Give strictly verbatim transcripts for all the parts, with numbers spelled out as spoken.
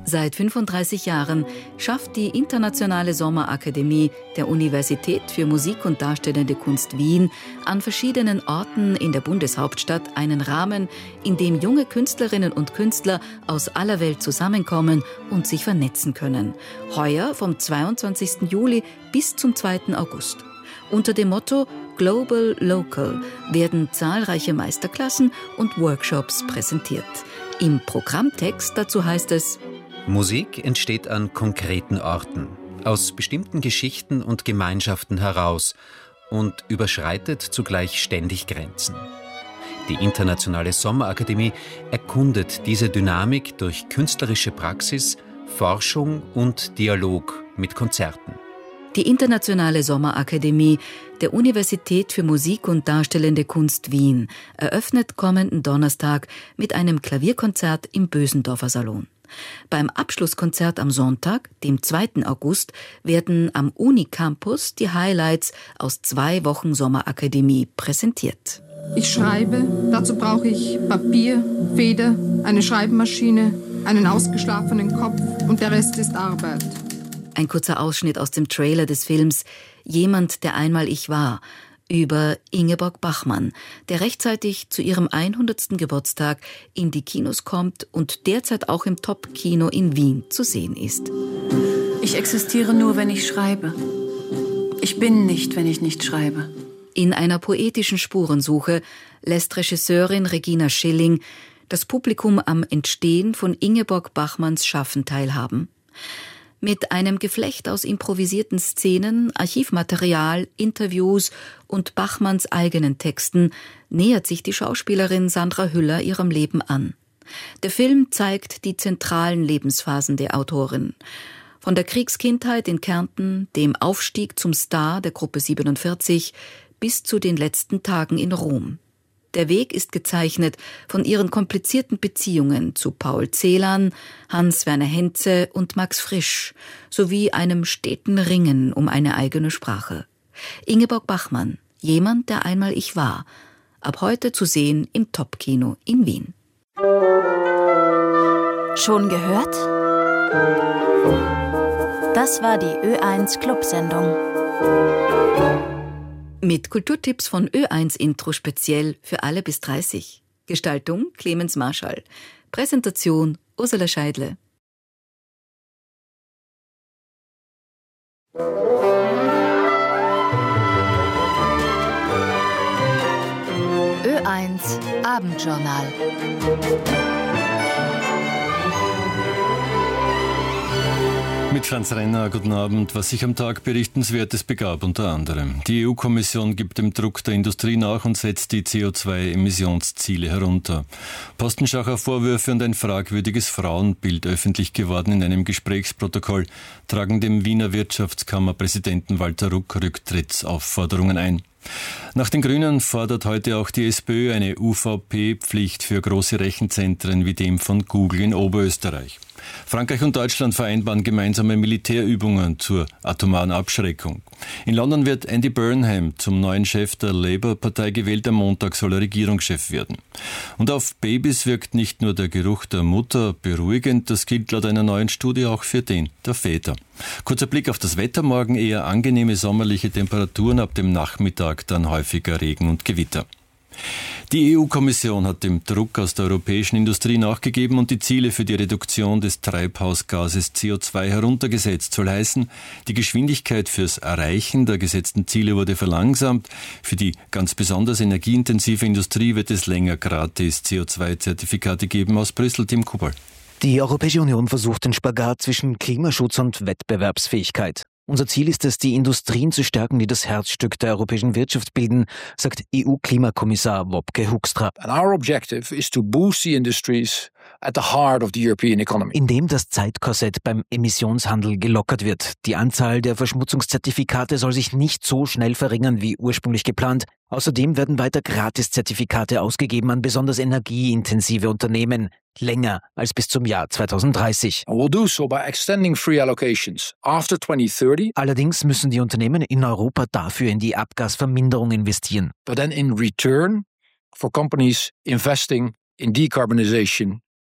Seit fünfunddreißig Jahren schafft die Internationale Sommerakademie der Universität für Musik und Darstellende Kunst Wien an verschiedenen Orten in der Bundeshauptstadt einen Rahmen, in dem junge Künstlerinnen und Künstler aus aller Welt zusammenkommen und sich vernetzen können. Heuer vom zweiundzwanzigsten Juli bis zum zweiten August. Unter dem Motto Global Local werden zahlreiche Meisterklassen und Workshops präsentiert. Im Programmtext dazu heißt es: Musik entsteht an konkreten Orten, aus bestimmten Geschichten und Gemeinschaften heraus und überschreitet zugleich ständig Grenzen. Die Internationale Sommerakademie erkundet diese Dynamik durch künstlerische Praxis, Forschung und Dialog mit Konzerten. Die Internationale Sommerakademie der Universität für Musik und Darstellende Kunst Wien eröffnet kommenden Donnerstag mit einem Klavierkonzert im Bösendorfer Salon. Beim Abschlusskonzert am Sonntag, dem zweiten August, werden am Unicampus die Highlights aus zwei Wochen Sommerakademie präsentiert. Ich schreibe, dazu brauche ich Papier, Feder, eine Schreibmaschine, einen ausgeschlafenen Kopf und der Rest ist Arbeit. Ein kurzer Ausschnitt aus dem Trailer des Films »Jemand, der einmal ich war« über Ingeborg Bachmann, der rechtzeitig zu ihrem hundertsten Geburtstag in die Kinos kommt und derzeit auch im Top-Kino in Wien zu sehen ist. Ich existiere nur, wenn ich schreibe. Ich bin nicht, wenn ich nicht schreibe. In einer poetischen Spurensuche lässt Regisseurin Regina Schilling das Publikum am Entstehen von Ingeborg Bachmanns Schaffen teilhaben. Mit einem Geflecht aus improvisierten Szenen, Archivmaterial, Interviews und Bachmanns eigenen Texten nähert sich die Schauspielerin Sandra Hüller ihrem Leben an. Der Film zeigt die zentralen Lebensphasen der Autorin. Von der Kriegskindheit in Kärnten, dem Aufstieg zum Star der Gruppe siebenundvierzig bis zu den letzten Tagen in Rom. Der Weg ist gezeichnet von ihren komplizierten Beziehungen zu Paul Celan, Hans-Werner Henze und Max Frisch sowie einem steten Ringen um eine eigene Sprache. Ingeborg Bachmann, Jemand, der einmal ich war, ab heute zu sehen im Top-Kino in Wien. Schon gehört? Das war die Ö eins Clubsendung. Mit Kulturtipps von Ö eins Intro speziell für alle bis dreißig. Gestaltung Clemens Marschall. Präsentation Ursula Scheidle. Ö eins Abendjournal. Mit Franz Renner, guten Abend. Was sich am Tag Berichtenswertes begab, unter anderem. Die E U-Kommission gibt dem Druck der Industrie nach und setzt die C O zwei Emissionsziele herunter. Postenschacher Vorwürfe und ein fragwürdiges Frauenbild öffentlich geworden in einem Gesprächsprotokoll tragen dem Wiener Wirtschaftskammerpräsidenten Walter Ruck Rücktrittsaufforderungen ein. Nach den Grünen fordert heute auch die SPÖ eine U V P-Pflicht für große Rechenzentren wie dem von Google in Oberösterreich. Frankreich und Deutschland vereinbaren gemeinsame Militärübungen zur atomaren Abschreckung. In London wird Andy Burnham zum neuen Chef der Labour-Partei gewählt. Am Montag soll er Regierungschef werden. Und auf Babys wirkt nicht nur der Geruch der Mutter beruhigend, das gilt laut einer neuen Studie auch für den der Väter. Kurzer Blick auf das Wetter, morgen eher angenehme sommerliche Temperaturen, ab dem Nachmittag dann häufiger Regen und Gewitter. Die E U-Kommission hat dem Druck aus der europäischen Industrie nachgegeben und die Ziele für die Reduktion des Treibhausgases C O zwei heruntergesetzt. Soll heißen, die Geschwindigkeit fürs Erreichen der gesetzten Ziele wurde verlangsamt. Für die ganz besonders energieintensive Industrie wird es länger gratis C O zwei Zertifikate geben. Aus Brüssel, Tim Kubal. Die Europäische Union versucht den Spagat zwischen Klimaschutz und Wettbewerbsfähigkeit. Unser Ziel ist es, die Industrien zu stärken, die das Herzstück der europäischen Wirtschaft bilden, sagt E U-Klimakommissar Wopke Hoekstra. And our objective is to boost the industries at the heart of the European economy. Indem das Zeitkorsett beim Emissionshandel gelockert wird. Die Anzahl der Verschmutzungszertifikate soll sich nicht so schnell verringern wie ursprünglich geplant. Außerdem werden weiter Gratiszertifikate ausgegeben an besonders energieintensive Unternehmen. Länger als bis zum Jahr zweitausenddreißig. We'll do so by extending free allocations after twenty thirty. Allerdings müssen die Unternehmen in Europa dafür in die Abgasverminderung investieren. But then in return for companies investing in decarbonization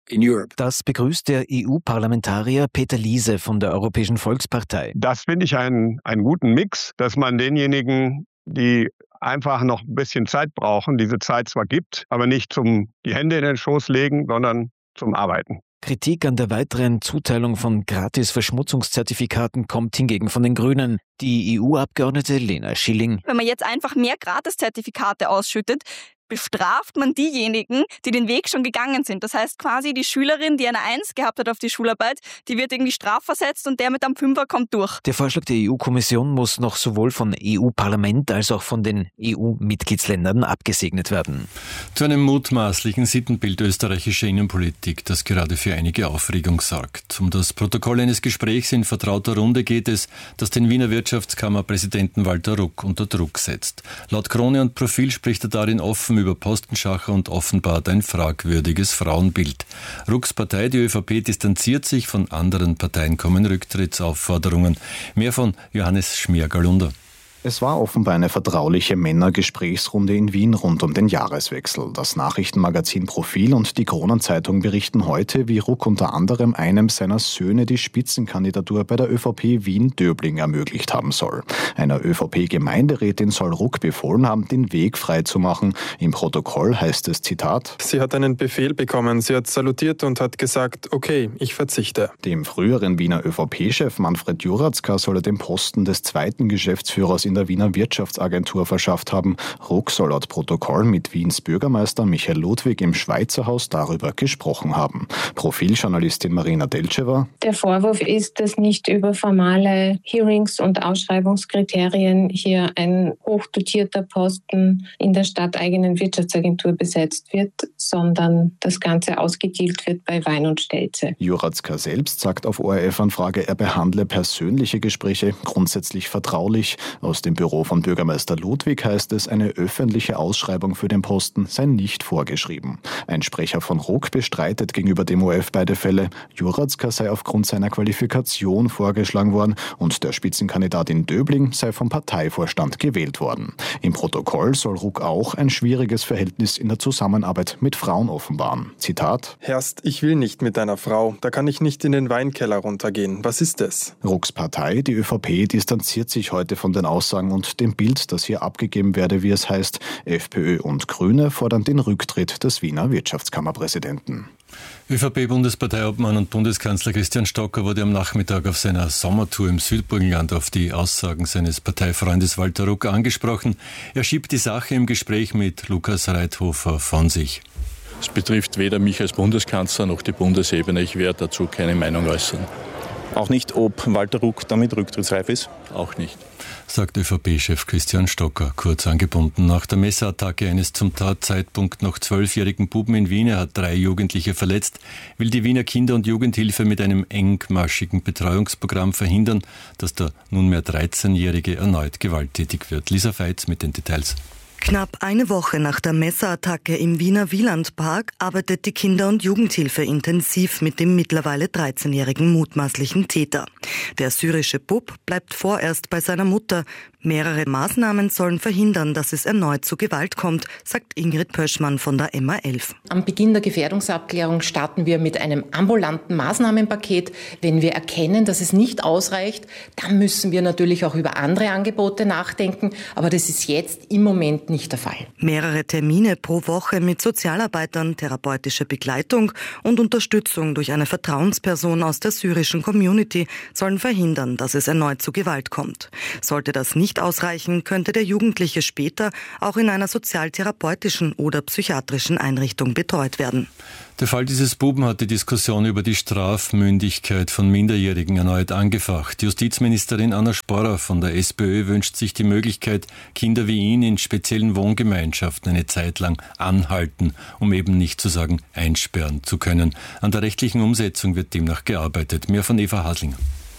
in Europe. Das begrüßt der E U-Parlamentarier Peter Liese von der Europäischen Volkspartei. Das finde ich einen, einen guten Mix, dass man denjenigen, die einfach noch ein bisschen Zeit brauchen, diese Zeit zwar gibt, aber nicht zum die Hände in den Schoß legen, sondern zum Arbeiten. Kritik an der weiteren Zuteilung von Gratis-Verschmutzungszertifikaten kommt hingegen von den Grünen. Die E U-Abgeordnete Lena Schilling. Wenn man jetzt einfach mehr Gratiszertifikate ausschüttet, bestraft man diejenigen, die den Weg schon gegangen sind. Das heißt quasi, die Schülerin, die eine Eins gehabt hat auf die Schularbeit, die wird irgendwie strafversetzt und der mit einem Fünfer kommt durch. Der Vorschlag der E U-Kommission muss noch sowohl von E U-Parlament als auch von den E U-Mitgliedsländern abgesegnet werden. Zu einem mutmaßlichen Sittenbild österreichischer Innenpolitik, das gerade für einige Aufregung sorgt. Um das Protokoll eines Gesprächs in vertrauter Runde geht es, das den Wiener Wirtschaftskammerpräsidenten Walter Ruck unter Druck setzt. Laut Krone und Profil spricht er darin offen über Postenschacher und offenbart ein fragwürdiges Frauenbild. Rucks Partei, die ÖVP, distanziert sich, von anderen Parteien kommen Rücktrittsaufforderungen. Mehr von Johannes Schmiergalunder. Es war offenbar eine vertrauliche Männergesprächsrunde in Wien rund um den Jahreswechsel. Das Nachrichtenmagazin Profil und die Kronenzeitung berichten heute, wie Ruck unter anderem einem seiner Söhne die Spitzenkandidatur bei der ÖVP Wien-Döbling ermöglicht haben soll. Einer ÖVP-Gemeinderätin soll Ruck befohlen haben, den Weg freizumachen. Im Protokoll heißt es, Zitat: Sie hat einen Befehl bekommen, sie hat salutiert und hat gesagt, okay, ich verzichte. Dem früheren Wiener ÖVP-Chef Manfred Juratzka soll er den Posten des zweiten Geschäftsführers in der Wiener Wirtschaftsagentur verschafft haben. Ruck soll laut Protokoll mit Wiens Bürgermeister Michael Ludwig im Schweizer Haus darüber gesprochen haben. Profiljournalistin Marina Delcewa. Der Vorwurf ist, dass nicht über formale Hearings und Ausschreibungskriterien hier ein hochdotierter Posten in der stadteigenen Wirtschaftsagentur besetzt wird, sondern das Ganze ausgedealt wird bei Wein und Stelze. Juratzka selbst sagt auf O R F-Anfrage, er behandle persönliche Gespräche grundsätzlich vertraulich. Aus dem Büro von Bürgermeister Ludwig heißt es, eine öffentliche Ausschreibung für den Posten sei nicht vorgeschrieben. Ein Sprecher von Ruck bestreitet gegenüber dem O R F beide Fälle. Juratzka sei aufgrund seiner Qualifikation vorgeschlagen worden und der Spitzenkandidat in Döbling sei vom Parteivorstand gewählt worden. Im Protokoll soll Ruck auch ein schwieriges Verhältnis in der Zusammenarbeit mit Frauen offenbaren. Zitat: Herrst, ich will nicht mit einer Frau, da kann ich nicht in den Weinkeller runtergehen. Was ist es? Rucks Partei, die ÖVP, distanziert sich heute von den Aussagen und dem Bild, das hier abgegeben werde, wie es heißt. FPÖ und Grüne fordern den Rücktritt des Wiener Wirtschaftskammerpräsidenten. ÖVP-Bundesparteiobmann und Bundeskanzler Christian Stocker wurde am Nachmittag auf seiner Sommertour im Südburgenland auf die Aussagen seines Parteifreundes Walter Ruck angesprochen. Er schiebt die Sache im Gespräch mit Lukas Reithofer von sich. Es betrifft weder mich als Bundeskanzler noch die Bundesebene. Ich werde dazu keine Meinung äußern. Auch nicht, ob Walter Ruck damit rücktrittsreif ist? Auch nicht. Sagt ÖVP-Chef Christian Stocker, kurz angebunden. Nach der Messerattacke eines zum Tatzeitpunkt noch zwölfjährigen Buben in Wien, er hat drei Jugendliche verletzt, will die Wiener Kinder- und Jugendhilfe mit einem engmaschigen Betreuungsprogramm verhindern, dass der nunmehr dreizehnjährige erneut gewalttätig wird. Lisa Veitz mit den Details. Knapp eine Woche nach der Messerattacke im Wiener Wielandpark arbeitet die Kinder- und Jugendhilfe intensiv mit dem mittlerweile dreizehnjährigen mutmaßlichen Täter. Der syrische Bub bleibt vorerst bei seiner Mutter. Mehrere Maßnahmen sollen verhindern, dass es erneut zu Gewalt kommt, sagt Ingrid Pöschmann von der M A elf. Am Beginn der Gefährdungsabklärung starten wir mit einem ambulanten Maßnahmenpaket. Wenn wir erkennen, dass es nicht ausreicht, dann müssen wir natürlich auch über andere Angebote nachdenken. Aber das ist jetzt im Moment nicht der Fall. Mehrere Termine pro Woche mit Sozialarbeitern, therapeutische Begleitung und Unterstützung durch eine Vertrauensperson aus der syrischen Community sollen verhindern, dass es erneut zu Gewalt kommt. Sollte das nicht ausreichen, könnte der Jugendliche später auch in einer sozialtherapeutischen oder psychiatrischen Einrichtung betreut werden. Der Fall dieses Buben hat die Diskussion über die Strafmündigkeit von Minderjährigen erneut angefacht. Justizministerin Anna Sporrer von der SPÖ wünscht sich die Möglichkeit, Kinder wie ihn in speziellen Wohngemeinschaften eine Zeit lang anhalten, um eben nicht zu sagen einsperren zu können. An der rechtlichen Umsetzung wird demnach gearbeitet. Mehr von Eva Haslinger.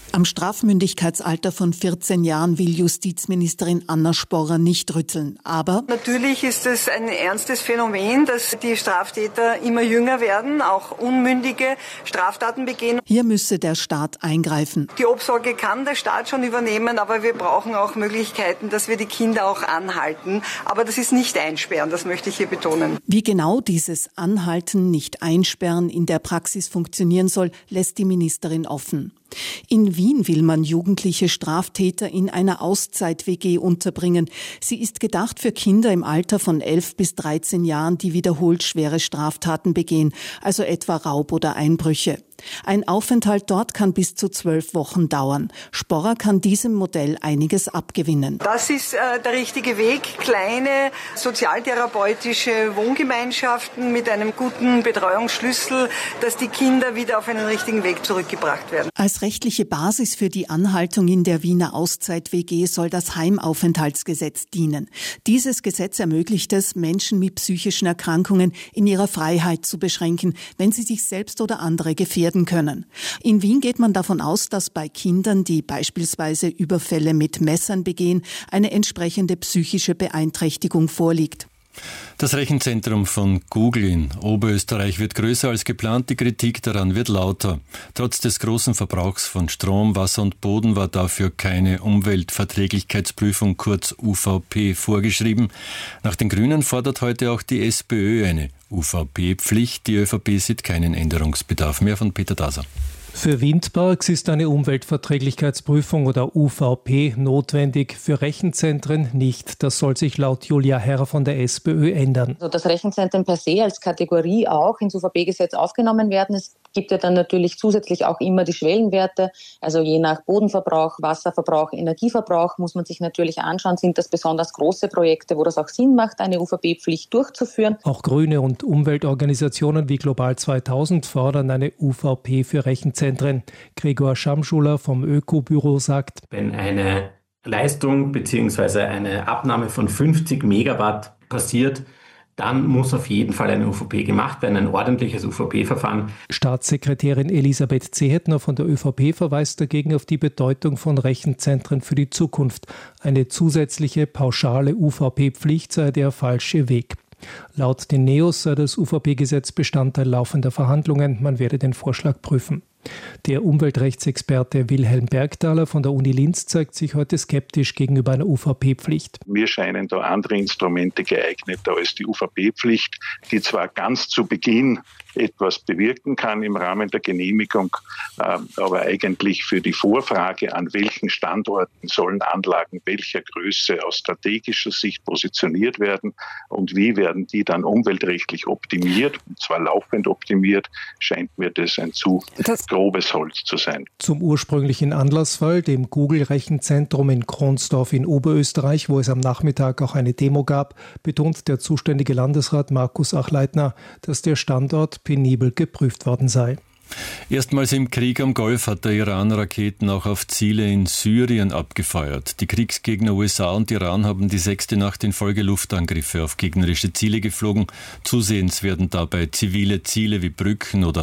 Am Strafmündigkeitsalter von vierzehn Jahren will Justizministerin Anna Sporrer nicht rütteln. Aber natürlich ist es ein ernstes Phänomen, dass die Straftäter immer jünger werden, auch unmündige Straftaten begehen. Hier müsse der Staat eingreifen. Die Obsorge kann der Staat schon übernehmen, aber wir brauchen auch Möglichkeiten, dass wir die Kinder auch anhalten. Aber das ist nicht einsperren, das möchte ich hier betonen. Wie genau dieses Anhalten, nicht einsperren in der Praxis funktionieren soll, lässt die Ministerin offen. In Wien will man jugendliche Straftäter in einer Auszeit-W G unterbringen. Sie ist gedacht für Kinder im Alter von elf bis dreizehn Jahren, die wiederholt schwere Straftaten begehen, also etwa Raub oder Einbrüche. Ein Aufenthalt dort kann bis zu zwölf Wochen dauern. Sporrer kann diesem Modell einiges abgewinnen. Das ist äh, der richtige Weg. Kleine sozialtherapeutische Wohngemeinschaften mit einem guten Betreuungsschlüssel, dass die Kinder wieder auf einen richtigen Weg zurückgebracht werden. Als rechtliche Basis für die Anhaltung in der Wiener Auszeit-W G soll das Heimaufenthaltsgesetz dienen. Dieses Gesetz ermöglicht es, Menschen mit psychischen Erkrankungen in ihrer Freiheit zu beschränken, wenn sie sich selbst oder andere gefährden können. In Wien geht man davon aus, dass bei Kindern, die beispielsweise Überfälle mit Messern begehen, eine entsprechende psychische Beeinträchtigung vorliegt. Das Rechenzentrum von Google in Oberösterreich wird größer als geplant, die Kritik daran wird lauter. Trotz des großen Verbrauchs von Strom, Wasser und Boden war dafür keine Umweltverträglichkeitsprüfung, kurz U V P, vorgeschrieben. Nach den Grünen fordert heute auch die SPÖ eine U V P-Pflicht. Die ÖVP sieht keinen Änderungsbedarf mehr. Von Peter Daser. Für Windparks ist eine Umweltverträglichkeitsprüfung oder U V P notwendig, für Rechenzentren nicht. Das soll sich laut Julia Herr von der SPÖ ändern. Also dass Rechenzentren per se als Kategorie auch ins U V P-Gesetz aufgenommen werden. Es gibt ja dann natürlich zusätzlich auch immer die Schwellenwerte. Also je nach Bodenverbrauch, Wasserverbrauch, Energieverbrauch muss man sich natürlich anschauen, sind das besonders große Projekte, wo das auch Sinn macht, eine U V P-Pflicht durchzuführen. Auch Grüne und Umweltorganisationen wie Global zweitausend fordern eine U V P für Rechenzentren. Gregor Schamschuler vom Öko-Büro sagt: Wenn eine Leistung bzw. eine Abnahme von fünfzig Megawatt passiert, dann muss auf jeden Fall eine U V P gemacht werden, ein ordentliches U V P-Verfahren. Staatssekretärin Elisabeth Zehetner von der ÖVP verweist dagegen auf die Bedeutung von Rechenzentren für die Zukunft. Eine zusätzliche pauschale U V P-Pflicht sei der falsche Weg. Laut den Neos sei das U V P-Gesetz Bestandteil laufender Verhandlungen. Man werde den Vorschlag prüfen. Der Umweltrechtsexperte Wilhelm Bergthaler von der Uni Linz zeigt sich heute skeptisch gegenüber einer U V P-Pflicht. Mir scheinen da andere Instrumente geeigneter als die U V P-Pflicht, die zwar ganz zu Beginn etwas bewirken kann im Rahmen der Genehmigung, aber eigentlich für die Vorfrage, an welchen Standorten sollen Anlagen welcher Größe aus strategischer Sicht positioniert werden und wie werden die dann umweltrechtlich optimiert, und zwar laufend optimiert, scheint mir das ein zu das grobes Holz zu sein. Zum ursprünglichen Anlassfall, dem Google-Rechenzentrum in Kronsdorf in Oberösterreich, wo es am Nachmittag auch eine Demo gab, betont der zuständige Landesrat Markus Achleitner, dass der Standort penibel geprüft worden sei. Erstmals im Krieg am Golf hat der Iran Raketen auch auf Ziele in Syrien abgefeuert. Die Kriegsgegner U S A und Iran haben die sechste Nacht in Folge Luftangriffe auf gegnerische Ziele geflogen. Zusehends werden dabei zivile Ziele wie Brücken oder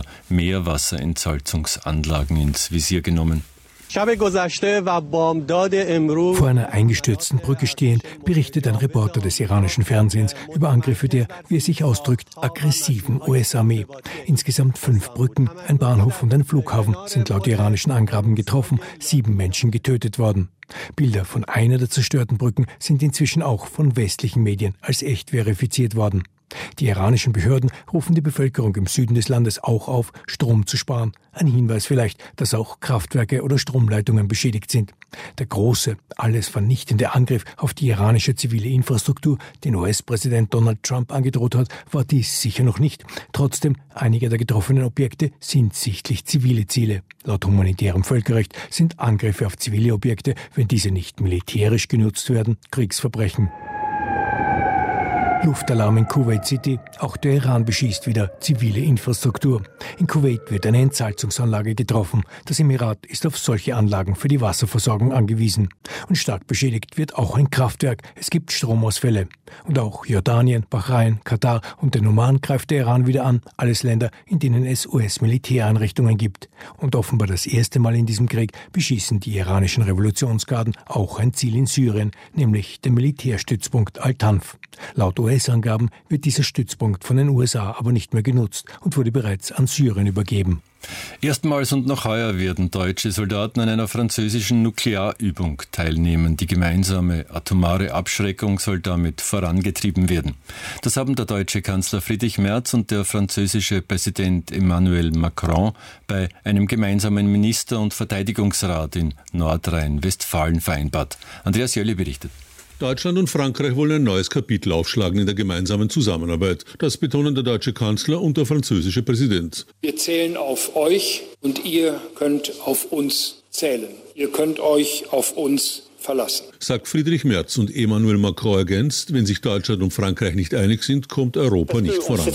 Meerwasserentsalzungsanlagen ins Visier genommen. Vor einer eingestürzten Brücke stehend berichtet ein Reporter des iranischen Fernsehens über Angriffe der, wie es sich ausdrückt, aggressiven U S-Armee. Insgesamt fünf Brücken, ein Bahnhof und ein Flughafen sind laut iranischen Angaben getroffen, sieben Menschen getötet worden. Bilder von einer der zerstörten Brücken sind inzwischen auch von westlichen Medien als echt verifiziert worden. Die iranischen Behörden rufen die Bevölkerung im Süden des Landes auch auf, Strom zu sparen. Ein Hinweis vielleicht, dass auch Kraftwerke oder Stromleitungen beschädigt sind. Der große, alles vernichtende Angriff auf die iranische zivile Infrastruktur, den U S-Präsident Donald Trump angedroht hat, war dies sicher noch nicht. Trotzdem, einige der getroffenen Objekte sind sichtlich zivile Ziele. Laut humanitärem Völkerrecht sind Angriffe auf zivile Objekte, wenn diese nicht militärisch genutzt werden, Kriegsverbrechen. Luftalarm in Kuwait City. Auch der Iran beschießt wieder zivile Infrastruktur. In Kuwait wird eine Entsalzungsanlage getroffen. Das Emirat ist auf solche Anlagen für die Wasserversorgung angewiesen. Und stark beschädigt wird auch ein Kraftwerk. Es gibt Stromausfälle. Und auch Jordanien, Bahrain, Katar und den Oman greift der Iran wieder an. Alles Länder, in denen es U S-Militäreinrichtungen gibt. Und offenbar das erste Mal in diesem Krieg beschießen die iranischen Revolutionsgarden auch ein Ziel in Syrien, nämlich den Militärstützpunkt Al-Tanf. Laut U S-Angaben wird dieser Stützpunkt von den U S A aber nicht mehr genutzt und wurde bereits an Syrien übergeben. Erstmals und noch heuer werden deutsche Soldaten an einer französischen Nuklearübung teilnehmen. Die gemeinsame atomare Abschreckung soll damit vorangetrieben werden. Das haben der deutsche Kanzler Friedrich Merz und der französische Präsident Emmanuel Macron bei einem gemeinsamen Minister- und Verteidigungsrat in Nordrhein-Westfalen vereinbart. Andreas Jölle berichtet. Deutschland und Frankreich wollen ein neues Kapitel aufschlagen in der gemeinsamen Zusammenarbeit. Das betonen der deutsche Kanzler und der französische Präsident. Wir zählen auf euch und ihr könnt auf uns zählen. Ihr könnt euch auf uns verlassen, sagt Friedrich Merz, und Emmanuel Macron ergänzt, wenn sich Deutschland und Frankreich nicht einig sind, kommt Europa nicht voran.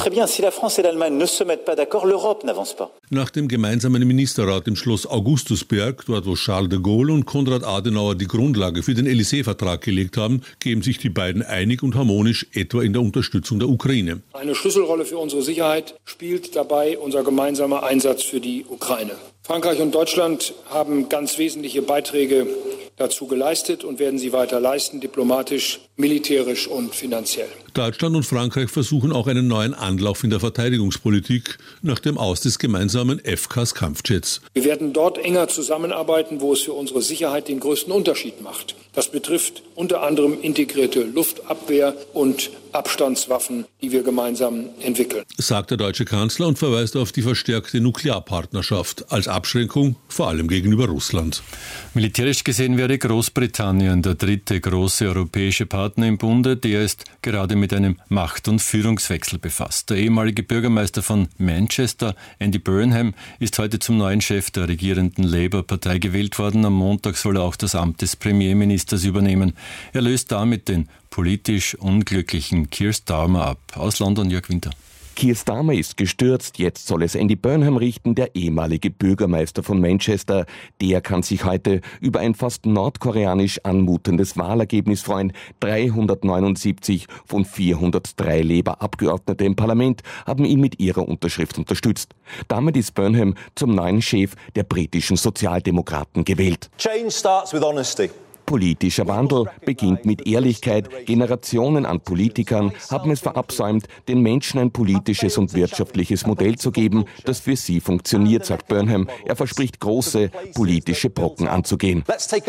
Nach dem gemeinsamen Ministerrat im Schloss Augustusberg, dort wo Charles de Gaulle und Konrad Adenauer die Grundlage für den Élysée-Vertrag gelegt haben, geben sich die beiden einig und harmonisch, etwa in der Unterstützung der Ukraine. Eine Schlüsselrolle für unsere Sicherheit spielt dabei unser gemeinsamer Einsatz für die Ukraine. Frankreich und Deutschland haben ganz wesentliche Beiträge dazu geleistet und werden sie weiter leisten, diplomatisch, militärisch und finanziell. Deutschland und Frankreich versuchen auch einen neuen Anlauf in der Verteidigungspolitik nach dem Aus des gemeinsamen F C A S-Kampfjets. Wir werden dort enger zusammenarbeiten, wo es für unsere Sicherheit den größten Unterschied macht. Das betrifft unter anderem integrierte Luftabwehr und Abstandswaffen, die wir gemeinsam entwickeln, sagt der deutsche Kanzler und verweist auf die verstärkte Nuklearpartnerschaft als Abschränkung, vor allem gegenüber Russland. Militärisch gesehen wäre Großbritannien der dritte große europäische Partner im Bunde. Der ist gerade mit einem Macht- und Führungswechsel befasst. Der ehemalige Bürgermeister von Manchester, Andy Burnham, ist heute zum neuen Chef der regierenden Labour-Partei gewählt worden. Am Montag soll er auch das Amt des Premierministers übernehmen. Er löst damit den politisch unglücklichen Keir Starmer ab. Aus London, Jörg Winter. Keir Starmer ist gestürzt, jetzt soll es Andy Burnham richten, der ehemalige Bürgermeister von Manchester. Der kann sich heute über ein fast nordkoreanisch anmutendes Wahlergebnis freuen. dreihundertneunundsiebzig von vierhundertdrei Labour-Abgeordnete im Parlament haben ihn mit ihrer Unterschrift unterstützt. Damit ist Burnham zum neuen Chef der britischen Sozialdemokraten gewählt. Change starts with honesty. Politischer Wandel beginnt mit Ehrlichkeit. Generationen an Politikern haben es verabsäumt, den Menschen ein politisches und wirtschaftliches Modell zu geben, das für sie funktioniert, sagt Burnham. Er verspricht, große politische Brocken anzugehen.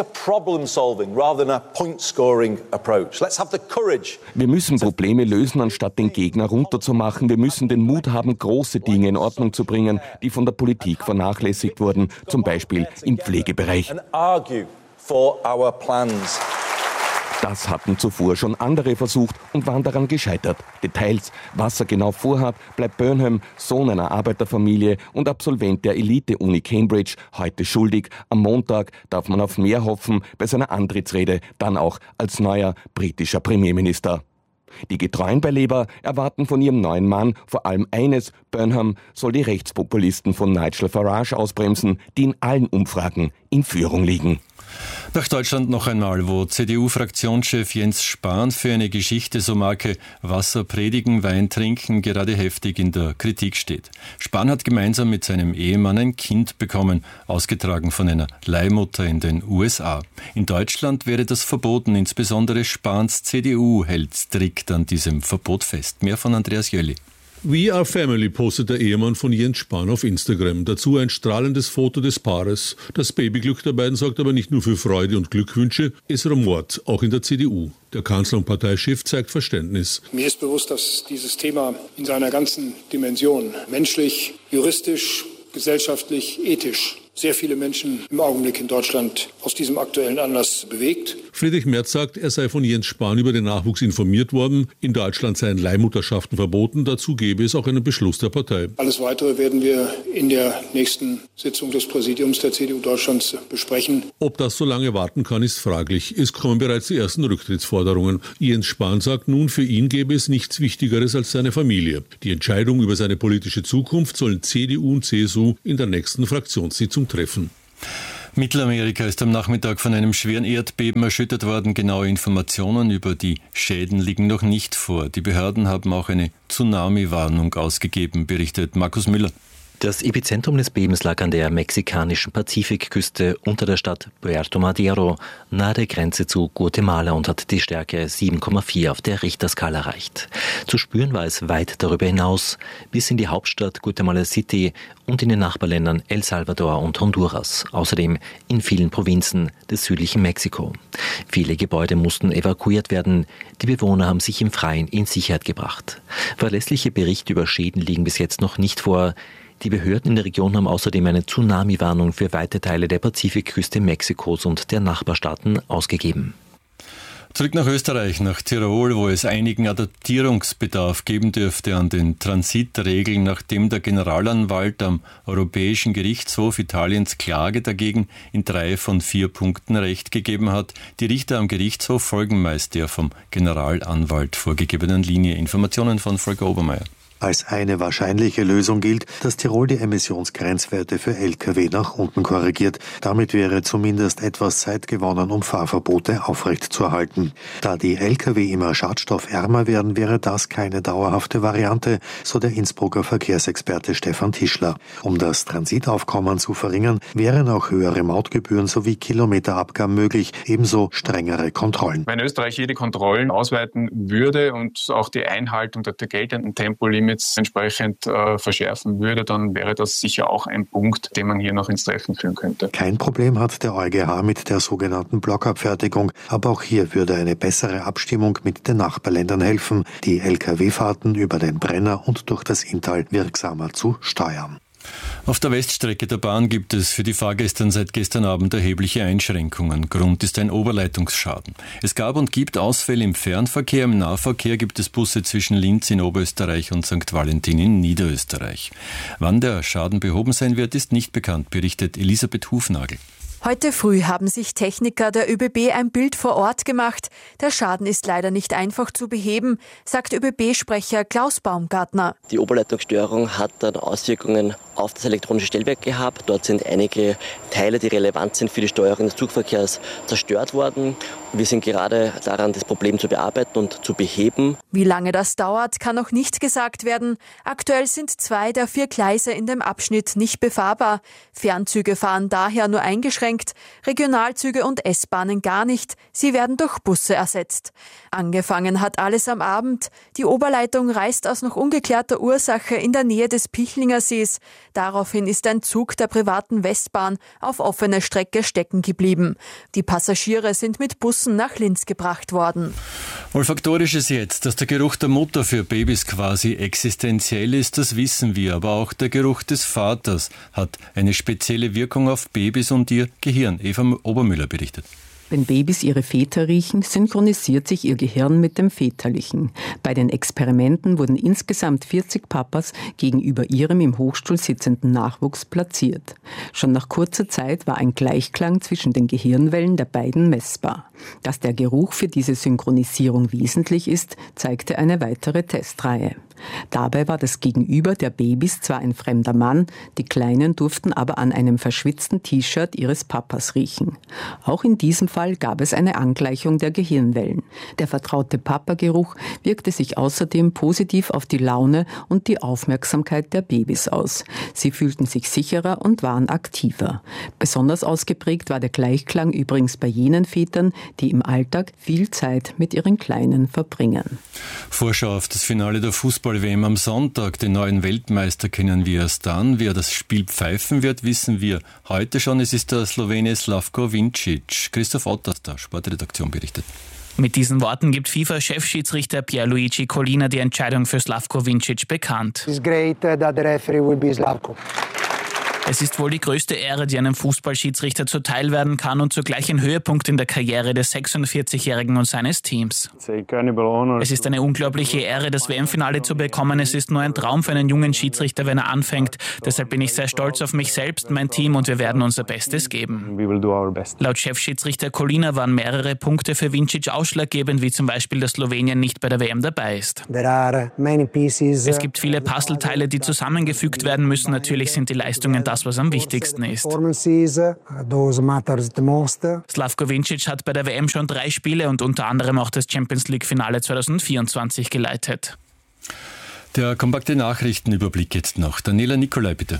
Wir müssen Probleme lösen, anstatt den Gegner runterzumachen. Wir müssen den Mut haben, große Dinge in Ordnung zu bringen, die von der Politik vernachlässigt wurden, zum Beispiel im Pflegebereich. For our plans. Das hatten zuvor schon andere versucht und waren daran gescheitert. Details, was er genau vorhat, bleibt Burnham, Sohn einer Arbeiterfamilie und Absolvent der Elite-Uni Cambridge, heute schuldig. Am Montag darf man auf mehr hoffen, bei seiner Antrittsrede dann auch als neuer britischer Premierminister. Die Getreuen bei Labour erwarten von ihrem neuen Mann vor allem eines: Burnham soll die Rechtspopulisten von Nigel Farage ausbremsen, die in allen Umfragen in Führung liegen. Nach Deutschland noch einmal, wo C D U-Fraktionschef Jens Spahn für eine Geschichte so Marke Wasser predigen, Wein trinken gerade heftig in der Kritik steht. Spahn hat gemeinsam mit seinem Ehemann ein Kind bekommen, ausgetragen von einer Leihmutter in den U S A. In Deutschland wäre das verboten, insbesondere Spahns C D U hält strikt an diesem Verbot fest. Mehr von Andreas Jölle. We are family postet der Ehemann von Jens Spahn auf Instagram. Dazu ein strahlendes Foto des Paares. Das Babyglück der beiden sorgt aber nicht nur für Freude und Glückwünsche, es rumort, auch in der C D U. Der Kanzler und Parteichef zeigt Verständnis. Mir ist bewusst, dass dieses Thema in seiner ganzen Dimension, menschlich, juristisch, gesellschaftlich, ethisch, sehr viele Menschen im Augenblick in Deutschland aus diesem aktuellen Anlass bewegt. Friedrich Merz sagt, er sei von Jens Spahn über den Nachwuchs informiert worden. In Deutschland seien Leihmutterschaften verboten. Dazu gäbe es auch einen Beschluss der Partei. Alles Weitere werden wir in der nächsten Sitzung des Präsidiums der C D U Deutschlands besprechen. Ob das so lange warten kann, ist fraglich. Es kommen bereits die ersten Rücktrittsforderungen. Jens Spahn sagt nun, für ihn gäbe es nichts Wichtigeres als seine Familie. Die Entscheidung über seine politische Zukunft sollen C D U und C S U in der nächsten Fraktionssitzung treffen. Mittelamerika ist am Nachmittag von einem schweren Erdbeben erschüttert worden. Genaue Informationen über die Schäden liegen noch nicht vor. Die Behörden haben auch eine Tsunami-Warnung ausgegeben, berichtet Markus Müller. Das Epizentrum des Bebens lag an der mexikanischen Pazifikküste unter der Stadt Puerto Madero, nahe der Grenze zu Guatemala, und hat die Stärke sieben Komma vier auf der Richterskala erreicht. Zu spüren war es weit darüber hinaus, bis in die Hauptstadt Guatemala City und in den Nachbarländern El Salvador und Honduras, außerdem in vielen Provinzen des südlichen Mexiko. Viele Gebäude mussten evakuiert werden, die Bewohner haben sich im Freien in Sicherheit gebracht. Verlässliche Berichte über Schäden liegen bis jetzt noch nicht vor. Die Behörden in der Region haben außerdem eine Tsunami-Warnung für weite Teile der Pazifikküste Mexikos und der Nachbarstaaten ausgegeben. Zurück nach Österreich, nach Tirol, wo es einigen Adaptierungsbedarf geben dürfte an den Transitregeln, nachdem der Generalanwalt am Europäischen Gerichtshof Italiens Klage dagegen in drei von vier Punkten Recht gegeben hat. Die Richter am Gerichtshof folgen meist der vom Generalanwalt vorgegebenen Linie. Informationen von Volker Obermeier. Als eine wahrscheinliche Lösung gilt, dass Tirol die Emissionsgrenzwerte für L K W nach unten korrigiert. Damit wäre zumindest etwas Zeit gewonnen, um Fahrverbote aufrechtzuerhalten. Da die L K W immer schadstoffärmer werden, wäre das keine dauerhafte Variante, so der Innsbrucker Verkehrsexperte Stefan Tischler. Um das Transitaufkommen zu verringern, wären auch höhere Mautgebühren sowie Kilometerabgaben möglich, ebenso strengere Kontrollen. Wenn Österreich jede Kontrollen ausweiten würde und auch die Einhaltung der geltenden Tempolimits entsprechend äh, verschärfen würde, dann wäre das sicher auch ein Punkt, den man hier noch ins Treffen führen könnte. Kein Problem hat der EuGH mit der sogenannten Blockabfertigung, aber auch hier würde eine bessere Abstimmung mit den Nachbarländern helfen, die L K W-Fahrten über den Brenner und durch das Inntal wirksamer zu steuern. Auf der Weststrecke der Bahn gibt es für die Fahrgäste seit gestern Abend erhebliche Einschränkungen. Grund ist ein Oberleitungsschaden. Es gab und gibt Ausfälle im Fernverkehr. Im Nahverkehr gibt es Busse zwischen Linz in Oberösterreich und Sankt Valentin in Niederösterreich. Wann der Schaden behoben sein wird, ist nicht bekannt, berichtet Elisabeth Hufnagel. Heute früh haben sich Techniker der ÖBB ein Bild vor Ort gemacht. Der Schaden ist leider nicht einfach zu beheben, sagt ÖBB-Sprecher Klaus Baumgartner. Die Oberleitungsstörung hat dann Auswirkungen auf das elektronische Stellwerk gehabt. Dort sind einige Teile, die relevant sind für die Steuerung des Zugverkehrs, zerstört worden. Wir sind gerade daran, das Problem zu bearbeiten und zu beheben. Wie lange das dauert, kann noch nicht gesagt werden. Aktuell sind zwei der vier Gleise in dem Abschnitt nicht befahrbar. Fernzüge fahren daher nur eingeschränkt, Regionalzüge und S-Bahnen gar nicht. Sie werden durch Busse ersetzt. Angefangen hat alles am Abend. Die Oberleitung reißt aus noch ungeklärter Ursache in der Nähe des Pichlinger Sees. Daraufhin ist ein Zug der privaten Westbahn auf offene Strecke stecken geblieben. Die Passagiere sind mit Bussen nach Linz gebracht worden. Olfaktorisch ist jetzt, dass der Geruch der Mutter für Babys quasi existenziell ist, das wissen wir. Aber auch der Geruch des Vaters hat eine spezielle Wirkung auf Babys und ihr Gehirn. Eva Obermüller berichtet. Wenn Babys ihre Väter riechen, synchronisiert sich ihr Gehirn mit dem väterlichen. Bei den Experimenten wurden insgesamt vierzig Papas gegenüber ihrem im Hochstuhl sitzenden Nachwuchs platziert. Schon nach kurzer Zeit war ein Gleichklang zwischen den Gehirnwellen der beiden messbar. Dass der Geruch für diese Synchronisierung wesentlich ist, zeigte eine weitere Testreihe. Dabei war das Gegenüber der Babys zwar ein fremder Mann, die Kleinen durften aber an einem verschwitzten T-Shirt ihres Papas riechen. Auch in diesem Fall gab es eine Angleichung der Gehirnwellen. Der vertraute Papageruch wirkte sich außerdem positiv auf die Laune und die Aufmerksamkeit der Babys aus. Sie fühlten sich sicherer und waren aktiver. Besonders ausgeprägt war der Gleichklang übrigens bei jenen Vätern, die im Alltag viel Zeit mit ihren Kleinen verbringen. Vorschau auf das Finale der Fußball-W M am Sonntag. Den neuen Weltmeister kennen wir erst dann. Wer das Spiel pfeifen wird, wissen wir heute schon. Es ist der Slowene Slavko Vincic. Christoph Otters, der Sportredaktion, berichtet. Mit diesen Worten gibt FIFA-Chefschiedsrichter Pierluigi Collina die Entscheidung für Slavko Vincic bekannt. It's great that the referee will be Slavko. Es ist wohl die größte Ehre, die einem Fußballschiedsrichter zuteil werden kann und zugleich ein Höhepunkt in der Karriere des sechsundvierzigjährigen und seines Teams. Es ist eine unglaubliche Ehre, das W M-Finale zu bekommen. Es ist nur ein Traum für einen jungen Schiedsrichter, wenn er anfängt. Deshalb bin ich sehr stolz auf mich selbst, mein Team und wir werden unser Bestes geben. Laut Chefschiedsrichter Kolina waren mehrere Punkte für Vincic ausschlaggebend, wie zum Beispiel, dass Slowenien nicht bei der W M dabei ist. Es gibt viele Puzzleteile, die zusammengefügt werden müssen. Natürlich sind die Leistungen das, was am wichtigsten ist. Slavko Vincic hat bei der W M schon drei Spiele und unter anderem auch das Champions-League-Finale zweitausendvierundzwanzig geleitet. Der kompakte Nachrichtenüberblick jetzt noch. Daniela Nicolai, bitte.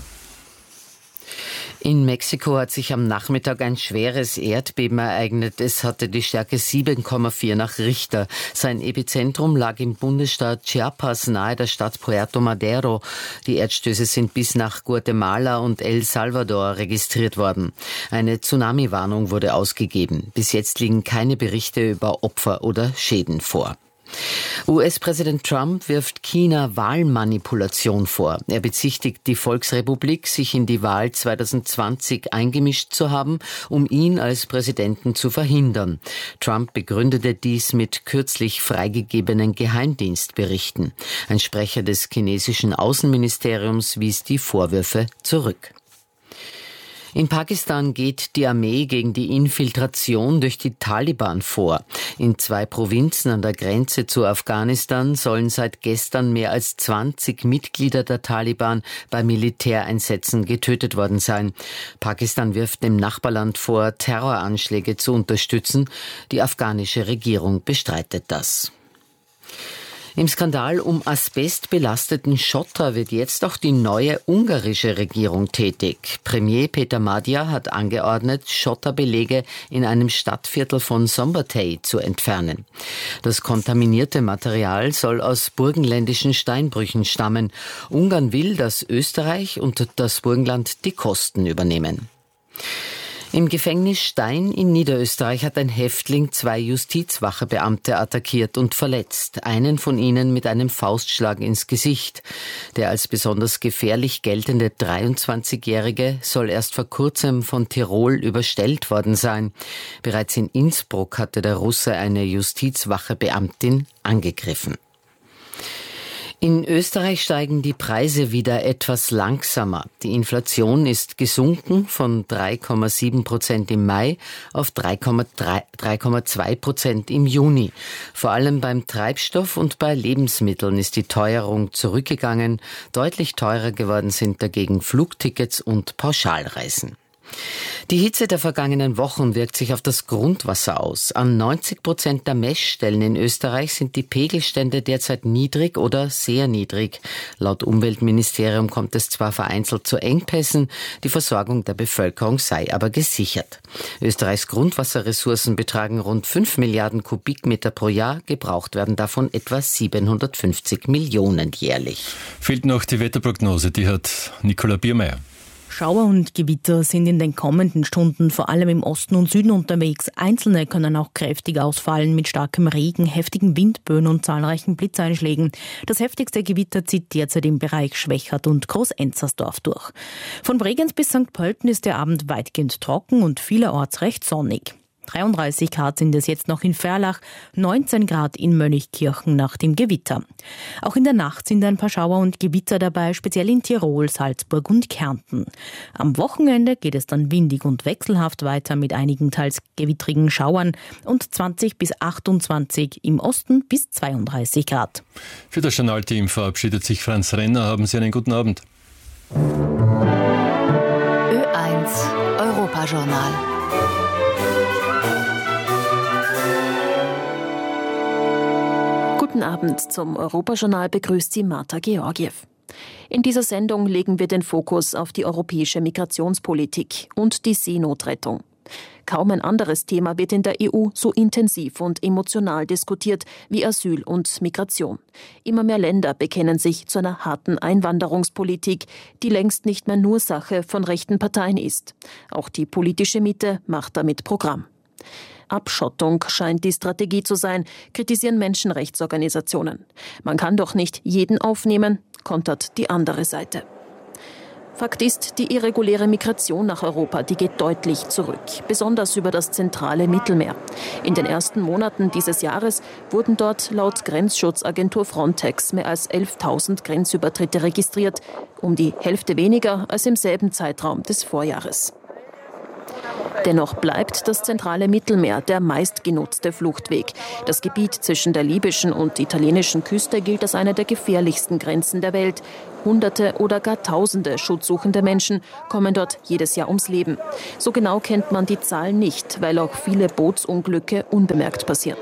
In Mexiko hat sich am Nachmittag ein schweres Erdbeben ereignet. Es hatte die Stärke sieben Komma vier nach Richter. Sein Epizentrum lag im Bundesstaat Chiapas nahe der Stadt Puerto Madero. Die Erdstöße sind bis nach Guatemala und El Salvador registriert worden. Eine Tsunami-Warnung wurde ausgegeben. Bis jetzt liegen keine Berichte über Opfer oder Schäden vor. U S-Präsident Trump wirft China Wahlmanipulation vor. Er bezichtigt die Volksrepublik, sich in die Wahl zweitausendzwanzig eingemischt zu haben, um ihn als Präsidenten zu verhindern. Trump begründete dies mit kürzlich freigegebenen Geheimdienstberichten. Ein Sprecher des chinesischen Außenministeriums wies die Vorwürfe zurück. In Pakistan geht die Armee gegen die Infiltration durch die Taliban vor. In zwei Provinzen an der Grenze zu Afghanistan sollen seit gestern mehr als zwanzig Mitglieder der Taliban bei Militäreinsätzen getötet worden sein. Pakistan wirft dem Nachbarland vor, Terroranschläge zu unterstützen. Die afghanische Regierung bestreitet das. Im Skandal um asbestbelasteten Schotter wird jetzt auch die neue ungarische Regierung tätig. Premier Peter Magyar hat angeordnet, Schotterbelege in einem Stadtviertel von Szombathely zu entfernen. Das kontaminierte Material soll aus burgenländischen Steinbrüchen stammen. Ungarn will, dass Österreich und das Burgenland die Kosten übernehmen. Im Gefängnis Stein in Niederösterreich hat ein Häftling zwei Justizwachebeamte attackiert und verletzt, einen von ihnen mit einem Faustschlag ins Gesicht. Der als besonders gefährlich geltende dreiundzwanzigjährige soll erst vor kurzem von Tirol überstellt worden sein. Bereits in Innsbruck hatte der Russe eine Justizwachebeamtin angegriffen. In Österreich steigen die Preise wieder etwas langsamer. Die Inflation ist gesunken von drei Komma sieben Prozent im Mai auf drei Komma zwei Prozent im Juni. Vor allem beim Treibstoff und bei Lebensmitteln ist die Teuerung zurückgegangen. Deutlich teurer geworden sind dagegen Flugtickets und Pauschalreisen. Die Hitze der vergangenen Wochen wirkt sich auf das Grundwasser aus. An neunzig Prozent der Messstellen in Österreich sind die Pegelstände derzeit niedrig oder sehr niedrig. Laut Umweltministerium kommt es zwar vereinzelt zu Engpässen, die Versorgung der Bevölkerung sei aber gesichert. Österreichs Grundwasserressourcen betragen rund fünf Milliarden Kubikmeter pro Jahr, gebraucht werden davon etwa siebenhundertfünfzig Millionen jährlich. Fehlt noch die Wetterprognose, die hat Nicola Biermeier. Schauer und Gewitter sind in den kommenden Stunden vor allem im Osten und Süden unterwegs. Einzelne können auch kräftig ausfallen mit starkem Regen, heftigen Windböen und zahlreichen Blitzeinschlägen. Das heftigste Gewitter zieht derzeit im Bereich Schwächert und Groß-Enzersdorf durch. Von Bregenz bis Sankt Pölten ist der Abend weitgehend trocken und vielerorts recht sonnig. dreiunddreißig Grad sind es jetzt noch in Verlach, neunzehn Grad in Mönchkirchen nach dem Gewitter. Auch in der Nacht sind ein paar Schauer und Gewitter dabei, speziell in Tirol, Salzburg und Kärnten. Am Wochenende geht es dann windig und wechselhaft weiter mit einigen teils gewittrigen Schauern und zwanzig bis achtundzwanzig, im Osten bis zweiunddreißig Grad. Für das Journalteam verabschiedet sich Franz Renner. Haben Sie einen guten Abend. Ö eins Europajournal. Guten Abend, zum Europajournal begrüßt Sie Marta Georgiew. In dieser Sendung legen wir den Fokus auf die europäische Migrationspolitik und die Seenotrettung. Kaum ein anderes Thema wird in der E U so intensiv und emotional diskutiert wie Asyl und Migration. Immer mehr Länder bekennen sich zu einer harten Einwanderungspolitik, die längst nicht mehr nur Sache von rechten Parteien ist. Auch die politische Mitte macht damit Programm. Abschottung scheint die Strategie zu sein, kritisieren Menschenrechtsorganisationen. Man kann doch nicht jeden aufnehmen, kontert die andere Seite. Fakt ist, die irreguläre Migration nach Europa, die geht deutlich zurück, besonders über das zentrale Mittelmeer. In den ersten Monaten dieses Jahres wurden dort laut Grenzschutzagentur Frontex mehr als elftausend Grenzübertritte registriert, um die Hälfte weniger als im selben Zeitraum des Vorjahres. Dennoch bleibt das zentrale Mittelmeer der meistgenutzte Fluchtweg. Das Gebiet zwischen der libyschen und italienischen Küste gilt als eine der gefährlichsten Grenzen der Welt. Hunderte oder gar Tausende schutzsuchende Menschen kommen dort jedes Jahr ums Leben. So genau kennt man die Zahlen nicht, weil auch viele Bootsunglücke unbemerkt passieren.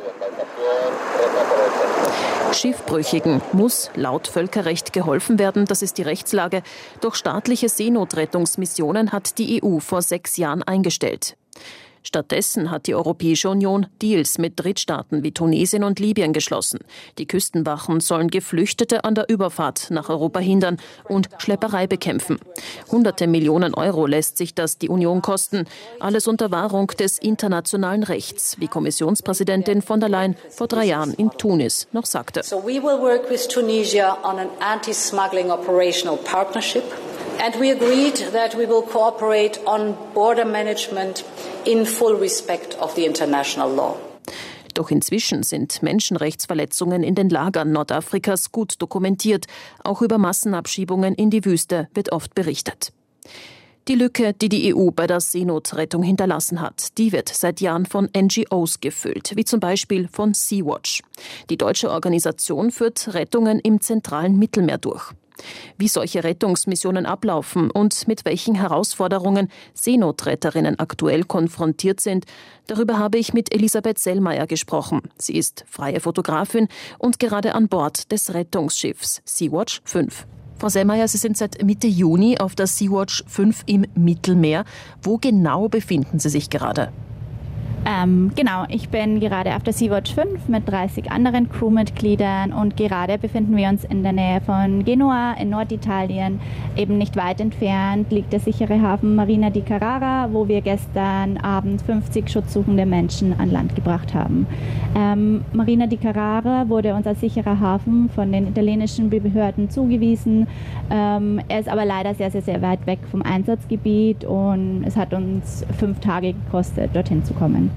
Schiffbrüchigen muss laut Völkerrecht geholfen werden, das ist die Rechtslage. Doch staatliche Seenotrettungsmissionen hat die E U vor sechs Jahren eingestellt. Stattdessen hat die Europäische Union Deals mit Drittstaaten wie Tunesien und Libyen geschlossen. Die Küstenwachen sollen Geflüchtete an der Überfahrt nach Europa hindern und Schlepperei bekämpfen. Hunderte Millionen Euro lässt sich das die Union kosten. Alles unter Wahrung des internationalen Rechts, wie Kommissionspräsidentin von der Leyen vor drei Jahren in Tunis noch sagte. So we will work with Tunisia on an anti-smuggling operational partnership. And we agreed that we will cooperate on border management in full respect of the international law. Doch inzwischen sind Menschenrechtsverletzungen in den Lagern Nordafrikas gut dokumentiert. Auch über Massenabschiebungen in die Wüste wird oft berichtet. Die Lücke, die die E U bei der Seenotrettung hinterlassen hat, die wird seit Jahren von N G Os gefüllt, wie zum Beispiel von Sea-Watch. Die deutsche Organisation führt Rettungen im zentralen Mittelmeer durch. Wie solche Rettungsmissionen ablaufen und mit welchen Herausforderungen Seenotretterinnen aktuell konfrontiert sind, darüber habe ich mit Elisabeth Sellmeier gesprochen. Sie ist freie Fotografin und gerade an Bord des Rettungsschiffs Sea-Watch fünf. Frau Sellmeier, Sie sind seit Mitte Juni auf der Sea-Watch fünf im Mittelmeer. Wo genau befinden Sie sich gerade? Ähm, genau, ich bin gerade auf der Sea-Watch fünf mit dreißig anderen Crewmitgliedern und gerade befinden wir uns in der Nähe von Genua in Norditalien. Eben nicht weit entfernt liegt der sichere Hafen Marina di Carrara, wo wir gestern Abend fünfzig schutzsuchende Menschen an Land gebracht haben. Ähm, Marina di Carrara wurde uns als sicherer Hafen von den italienischen Behörden zugewiesen. Ähm, er ist aber leider sehr, sehr, sehr weit weg vom Einsatzgebiet und es hat uns fünf Tage gekostet, dorthin zu kommen.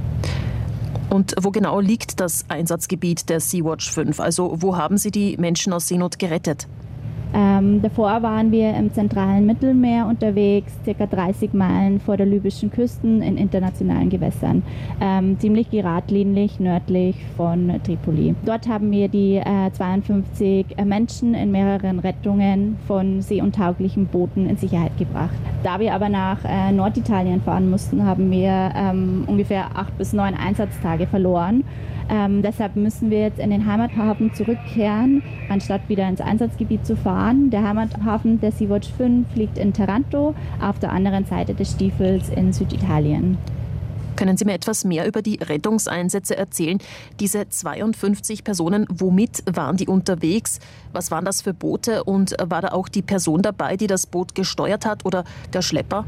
Und wo genau liegt das Einsatzgebiet der Sea-Watch fünf? Also wo haben Sie die Menschen aus Seenot gerettet? Ähm, davor waren wir im zentralen Mittelmeer unterwegs, circa dreißig Meilen vor der libyschen Küsten in internationalen Gewässern, ähm, ziemlich geradlinig nördlich von Tripoli. Dort haben wir die äh, zweiundfünfzig Menschen in mehreren Rettungen von seeuntauglichen Booten in Sicherheit gebracht. Da wir aber nach äh, Norditalien fahren mussten, haben wir ähm, ungefähr acht bis neun Einsatztage verloren. Ähm, deshalb müssen wir jetzt in den Heimathafen zurückkehren, anstatt wieder ins Einsatzgebiet zu fahren. Der Heimathafen der Sea-Watch fünf liegt in Taranto, auf der anderen Seite des Stiefels in Süditalien. Können Sie mir etwas mehr über die Rettungseinsätze erzählen? Diese zweiundfünfzig Personen, womit waren die unterwegs? Was waren das für Boote und war da auch die Person dabei, die das Boot gesteuert hat oder der Schlepper?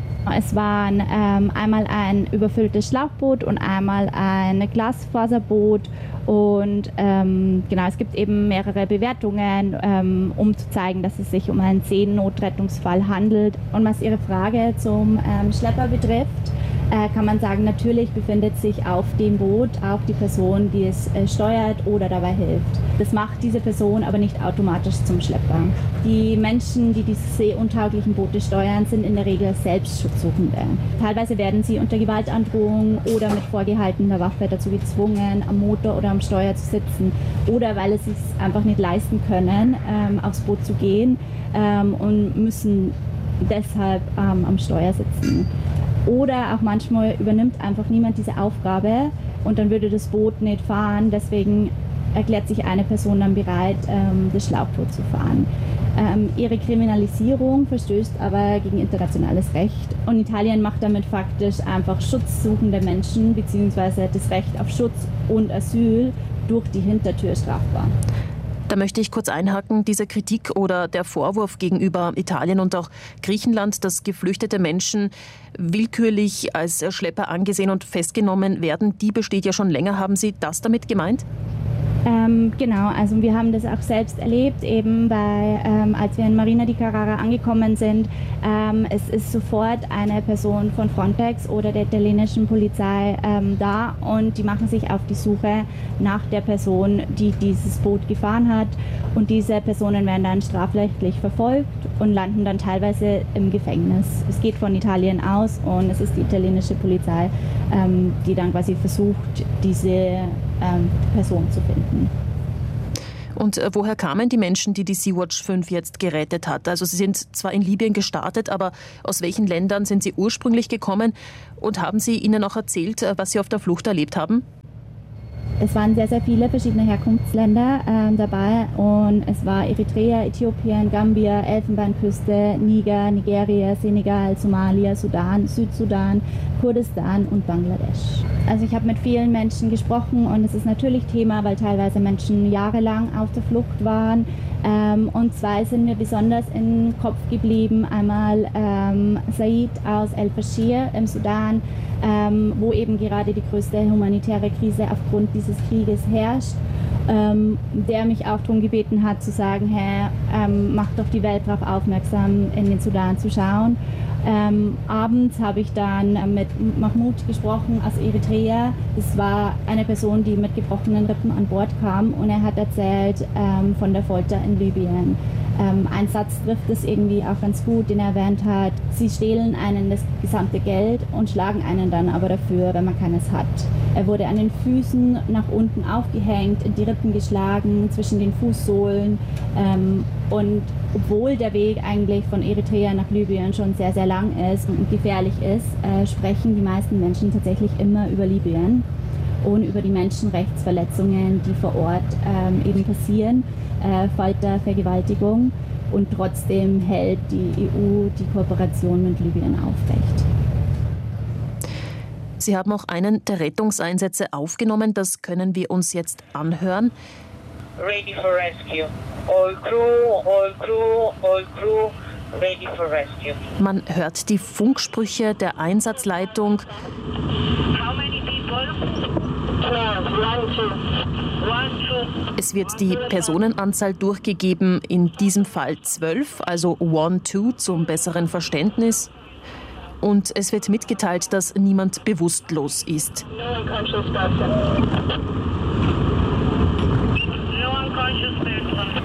Es waren ähm, einmal ein überfülltes Schlauchboot und einmal ein Glasfaserboot und ähm, genau, es gibt eben mehrere Bewertungen, ähm, um zu zeigen, dass es sich um einen Seenotrettungsfall handelt. Und was Ihre Frage zum ähm, Schlepper betrifft, äh, kann man sagen, natürlich befindet sich auf dem Boot auch die Person, die es äh, steuert oder dabei hilft. Das macht diese Person aber nicht automatisch zum Schlepper. Die Menschen, die diese seeuntauglichen Boote steuern, sind in der Regel selbst Schutzsuchende. Teilweise werden sie unter Gewaltandrohung oder mit vorgehaltener Waffe dazu gezwungen, am Motor oder am Steuer zu sitzen oder weil sie es einfach nicht leisten können, ähm, aufs Boot zu gehen ähm, und müssen deshalb ähm, am Steuer sitzen. Oder auch manchmal übernimmt einfach niemand diese Aufgabe und dann würde das Boot nicht fahren. Deswegen erklärt sich eine Person dann bereit, ähm, das Schlauchboot zu fahren. Ähm, ihre Kriminalisierung verstößt aber gegen internationales Recht. Und Italien macht damit faktisch einfach schutzsuchende Menschen bzw. das Recht auf Schutz und Asyl durch die Hintertür strafbar. Da möchte ich kurz einhaken, diese Kritik oder der Vorwurf gegenüber Italien und auch Griechenland, dass geflüchtete Menschen willkürlich als Schlepper angesehen und festgenommen werden, die besteht ja schon länger. Haben Sie das damit gemeint? Ähm, genau, also wir haben das auch selbst erlebt, eben bei, ähm, als wir in Marina di Carrara angekommen sind. Ähm, es ist sofort eine Person von Frontex oder der italienischen Polizei ähm, da und die machen sich auf die Suche nach der Person, die dieses Boot gefahren hat. Und diese Personen werden dann strafrechtlich verfolgt und landen dann teilweise im Gefängnis. Es geht von Italien aus und es ist die italienische Polizei, ähm, die dann quasi versucht, diese ähm, Person zu finden. Und äh, woher kamen die Menschen, die die Sea-Watch fünf jetzt gerettet hat? Also sie sind zwar in Libyen gestartet, aber aus welchen Ländern sind sie ursprünglich gekommen? Und haben sie ihnen auch erzählt, äh, was sie auf der Flucht erlebt haben? Es waren sehr, sehr viele verschiedene Herkunftsländer ähm, dabei und es war Eritrea, Äthiopien, Gambia, Elfenbeinküste, Niger, Nigeria, Senegal, Somalia, Sudan, Südsudan, Kurdistan und Bangladesch. Also ich habe mit vielen Menschen gesprochen und es ist natürlich Thema, weil teilweise Menschen jahrelang auf der Flucht waren. Ähm, und zwei sind mir besonders im Kopf geblieben. Einmal ähm, Said aus El-Fashir im Sudan, ähm, wo eben gerade die größte humanitäre Krise aufgrund dieses Krieges herrscht, ähm, der mich auch darum gebeten hat zu sagen, hey, ähm, macht doch die Welt darauf aufmerksam, in den Sudan zu schauen. Ähm, abends habe ich dann mit Mahmoud gesprochen aus Eritrea. Es war eine Person, die mit gebrochenen Rippen an Bord kam und er hat erzählt ähm, von der Folter in Libyen. Ähm, ein Satz trifft es irgendwie auch ganz gut, den er erwähnt hat. Sie stehlen einen das gesamte Geld und schlagen einen dann aber dafür, wenn man keines hat. Er wurde an den Füßen nach unten aufgehängt, in die Rippen geschlagen, zwischen den Fußsohlen. Ähm, und obwohl der Weg eigentlich von Eritrea nach Libyen schon sehr, sehr lang ist und gefährlich ist, äh, sprechen die meisten Menschen tatsächlich immer über Libyen und über die Menschenrechtsverletzungen, die vor Ort ähm, eben passieren, äh, Folter, Vergewaltigung. Und trotzdem hält die E U die Kooperation mit Libyen aufrecht. Sie haben auch einen der Rettungseinsätze aufgenommen, das können wir uns jetzt anhören. Ready for rescue. All crew, all crew, all crew, ready for rescue. Man hört die Funksprüche der Einsatzleitung. How many people? twelve. One, two. One, two. Es wird die Personenanzahl durchgegeben, in diesem Fall zwölf, also one, two zum besseren Verständnis. Und es wird mitgeteilt, dass niemand bewusstlos ist. No unconscious person. No unconscious person.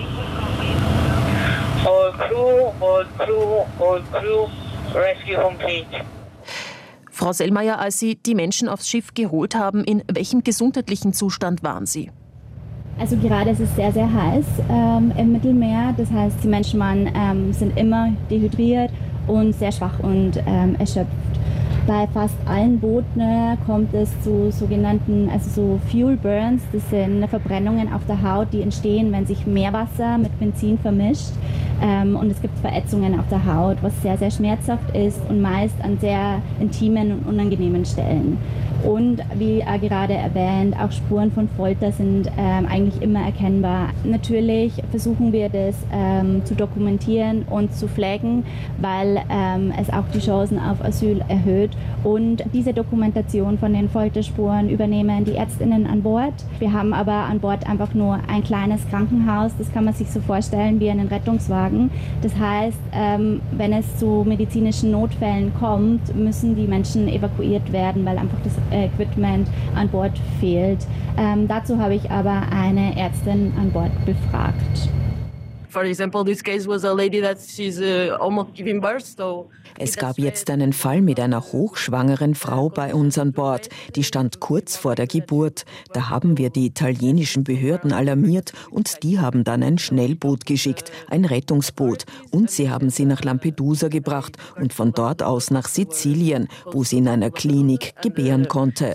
All crew, all crew, all crew, rescue complete. Frau Sellmeier, als Sie die Menschen aufs Schiff geholt haben, in welchem gesundheitlichen Zustand waren sie? Also gerade ist es sehr, sehr heiß ähm, im Mittelmeer. Das heißt, die Menschen waren, ähm, sind immer dehydriert und sehr schwach und ähm, erschöpft. Bei fast allen Booten kommt es zu sogenannten, also so Fuel Burns. Das sind Verbrennungen auf der Haut, die entstehen, wenn sich Meerwasser mit Benzin vermischt. Ähm, und es gibt Verätzungen auf der Haut, was sehr, sehr schmerzhaft ist und meist an sehr intimen und unangenehmen Stellen. Und wie äh, gerade erwähnt, auch Spuren von Folter sind ähm, eigentlich immer erkennbar. Natürlich versuchen wir das ähm, zu dokumentieren und zu flaggen, weil ähm, es auch die Chancen auf Asyl erhöht. Und diese Dokumentation von den Folterspuren übernehmen die Ärztinnen an Bord. Wir haben aber an Bord einfach nur ein kleines Krankenhaus. Das kann man sich so vorstellen wie einen Rettungswagen. Das heißt, ähm, wenn es zu medizinischen Notfällen kommt, müssen die Menschen evakuiert werden, weil einfach das Equipment an Bord fehlt. Ähm, dazu habe ich aber eine Ärztin an Bord befragt. For example, this case was a lady that she's uh, almost giving birth, so es gab jetzt einen Fall mit einer hochschwangeren Frau bei uns an Bord. Die stand kurz vor der Geburt. Da haben wir die italienischen Behörden alarmiert und die haben dann ein Schnellboot geschickt, ein Rettungsboot. Und sie haben sie nach Lampedusa gebracht und von dort aus nach Sizilien, wo sie in einer Klinik gebären konnte.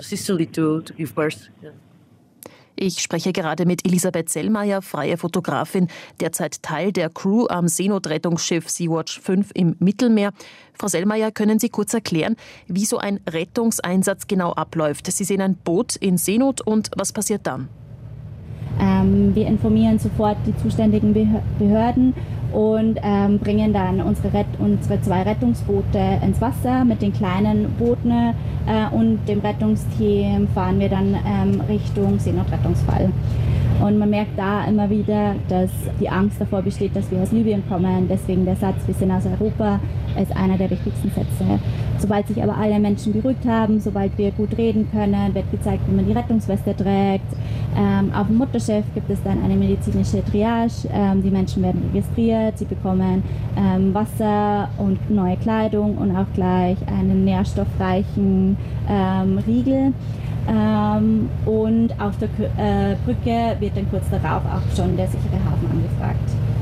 Ich spreche gerade mit Elisabeth Sellmeier, freie Fotografin, derzeit Teil der Crew am Seenotrettungsschiff Sea-Watch fünf im Mittelmeer. Frau Sellmeier, können Sie kurz erklären, wie so ein Rettungseinsatz genau abläuft? Sie sehen ein Boot in Seenot und was passiert dann? Ähm, wir informieren sofort die zuständigen Behörden und ähm, bringen dann unsere, Rett- unsere zwei Rettungsboote ins Wasser mit den kleinen Booten äh, und dem Rettungsteam fahren wir dann ähm, Richtung Seenotrettungsfall. Und man merkt da immer wieder, dass die Angst davor besteht, dass wir aus Libyen kommen. Deswegen der Satz, wir sind aus Europa, ist einer der wichtigsten Sätze. Sobald sich aber alle Menschen beruhigt haben, sobald wir gut reden können, wird gezeigt, wie man die Rettungsweste trägt. Ähm, auf dem Mutterschiff gibt es dann eine medizinische Triage. Ähm, die Menschen werden registriert, sie bekommen ähm, Wasser und neue Kleidung und auch gleich einen nährstoffreichen ähm, Riegel. Ähm, und auf der äh, Brücke wird dann kurz darauf auch schon der sichere Hafen angefragt.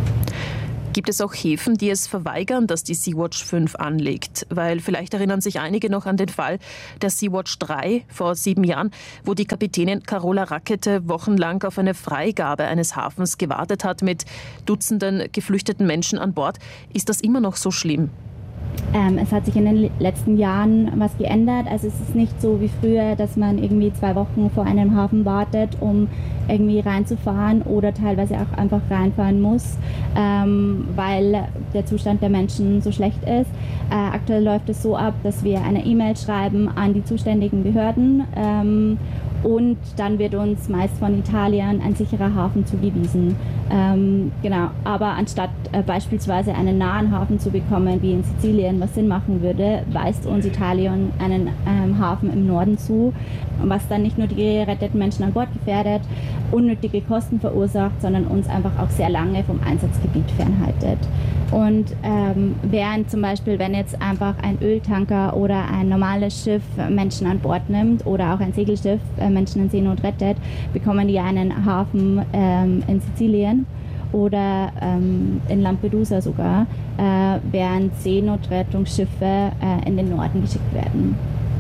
Gibt es auch Häfen, die es verweigern, dass die Sea-Watch fünf anlegt? Weil vielleicht erinnern sich einige noch an den Fall der Sea-Watch drei vor sieben Jahren, wo die Kapitänin Carola Rackete wochenlang auf eine Freigabe eines Hafens gewartet hat mit Dutzenden geflüchteten Menschen an Bord. Ist das immer noch so schlimm? Ähm, es hat sich in den letzten Jahren was geändert. Also es ist nicht so wie früher, dass man irgendwie zwei Wochen vor einem Hafen wartet, um irgendwie reinzufahren oder teilweise auch einfach reinfahren muss, ähm, weil der Zustand der Menschen so schlecht ist. Äh, aktuell läuft es so ab, dass wir eine E-Mail schreiben an die zuständigen Behörden ähm, und dann wird uns meist von Italien ein sicherer Hafen zugewiesen. Ähm, genau. Aber anstatt äh, beispielsweise einen nahen Hafen zu bekommen, wie in Sizilien, was Sinn machen würde, weist uns Italien einen ähm, Hafen im Norden zu, was dann nicht nur die geretteten Menschen an Bord gefährdet, unnötige Kosten verursacht, sondern uns einfach auch sehr lange vom Einsatzgebiet fernhaltet. Und ähm, während zum Beispiel, wenn jetzt einfach ein Öltanker oder ein normales Schiff Menschen an Bord nimmt oder auch ein Segelschiff äh, Menschen in Seenot rettet, bekommen die einen Hafen ähm, in Sizilien oder ähm, in Lampedusa sogar, äh, während Seenotrettungsschiffe äh, in den Norden geschickt werden.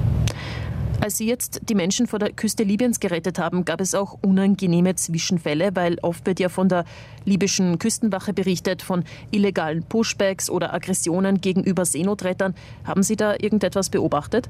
Als Sie jetzt die Menschen vor der Küste Libyens gerettet haben, gab es auch unangenehme Zwischenfälle, weil oft wird ja von der libyschen Küstenwache berichtet, von illegalen Pushbacks oder Aggressionen gegenüber Seenotrettern. Haben Sie da irgendetwas beobachtet?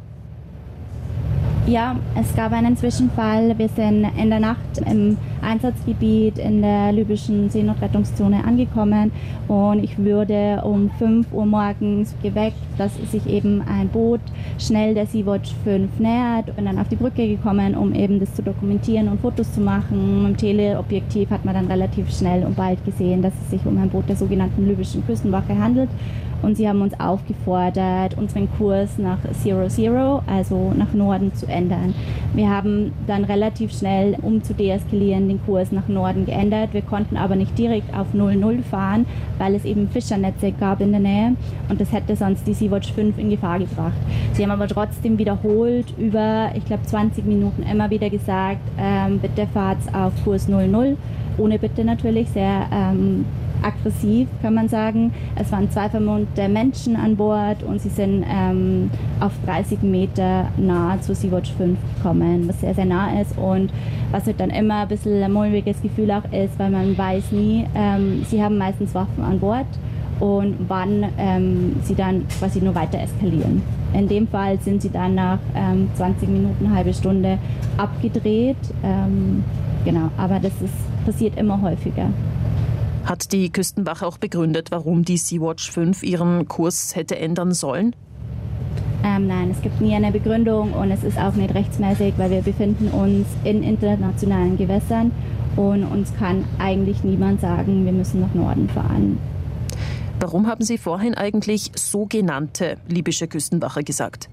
Ja, es gab einen Zwischenfall. Wir sind in der Nacht im Einsatzgebiet in der libyschen Seenotrettungszone angekommen und ich wurde um fünf Uhr morgens geweckt, dass sich eben ein Boot schnell der Sea-Watch fünf nähert. Bin dann auf die Brücke gekommen, um eben das zu dokumentieren und Fotos zu machen. Mit dem Teleobjektiv hat man dann relativ schnell und bald gesehen, dass es sich um ein Boot der sogenannten libyschen Küstenwache handelt. Und sie haben uns aufgefordert, unseren Kurs nach Zero Zero, also nach Norden, zu ändern. Wir haben dann relativ schnell, um zu deeskalieren, den Kurs nach Norden geändert. Wir konnten aber nicht direkt auf null null fahren, weil es eben Fischernetze gab in der Nähe. Und das hätte sonst die Sea-Watch fünf in Gefahr gebracht. Sie haben aber trotzdem wiederholt über, ich glaube, zwanzig Minuten immer wieder gesagt, ähm, bitte fahrt auf Kurs null null. Ohne Bitte natürlich, sehr ähm, aggressiv, kann man sagen. Es waren zwei vermummte Menschen an Bord und sie sind ähm, auf dreißig Meter nahe zur Sea-Watch fünf gekommen, was sehr, sehr nah ist und was halt dann immer ein bisschen ein mulmiges Gefühl auch ist, weil man weiß nie, ähm, sie haben meistens Waffen an Bord und wann ähm, sie dann quasi nur weiter eskalieren. In dem Fall sind sie dann nach ähm, zwanzig Minuten, eine halbe Stunde abgedreht. Ähm, genau, aber das ist, passiert immer häufiger. Hat die Küstenwache auch begründet, warum die Sea-Watch fünf ihren Kurs hätte ändern sollen? Ähm, nein, es gibt nie eine Begründung und es ist auch nicht rechtsmäßig, weil wir befinden uns in internationalen Gewässern und uns kann eigentlich niemand sagen, wir müssen nach Norden fahren. Warum haben Sie vorhin eigentlich sogenannte libysche Küstenwache gesagt?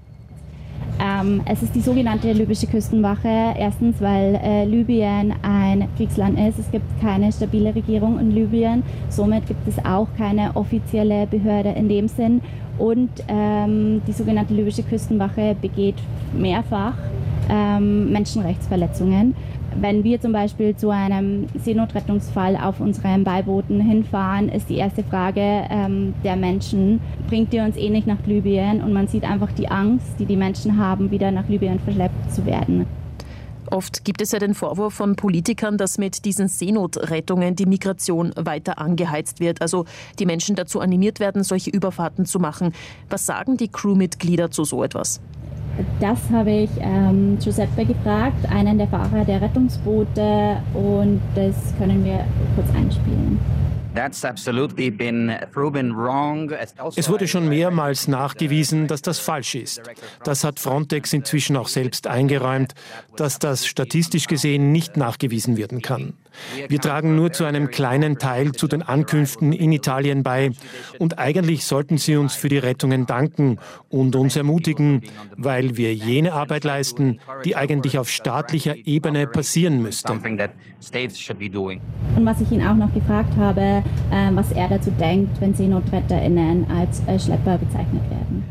Ähm, es ist die sogenannte libysche Küstenwache. Erstens, weil äh, Libyen ein Kriegsland ist. Es gibt keine stabile Regierung in Libyen. Somit gibt es auch keine offizielle Behörde in dem Sinn. Und ähm, die sogenannte libysche Küstenwache begeht mehrfach ähm, Menschenrechtsverletzungen. Wenn wir zum Beispiel zu einem Seenotrettungsfall auf unseren Beibooten hinfahren, ist die erste Frage ähm, der Menschen, bringt ihr uns eh nicht nach Libyen? Und man sieht einfach die Angst, die die Menschen haben, wieder nach Libyen verschleppt zu werden. Oft gibt es ja den Vorwurf von Politikern, dass mit diesen Seenotrettungen die Migration weiter angeheizt wird, also die Menschen dazu animiert werden, solche Überfahrten zu machen. Was sagen die Crewmitglieder zu so etwas? Das habe ich ähm, Giuseppe gefragt, einen der Fahrer der Rettungsboote, und das können wir kurz einspielen. Es wurde schon mehrmals nachgewiesen, dass das falsch ist. Das hat Frontex inzwischen auch selbst eingeräumt, dass das statistisch gesehen nicht nachgewiesen werden kann. Wir tragen nur zu einem kleinen Teil zu den Ankünften in Italien bei. Und eigentlich sollten Sie uns für die Rettungen danken und uns ermutigen, weil wir jene Arbeit leisten, die eigentlich auf staatlicher Ebene passieren müsste. Und was ich ihn auch noch gefragt habe, äh, was er dazu denkt, wenn SeenotretterInnen als äh, Schlepper bezeichnet werden.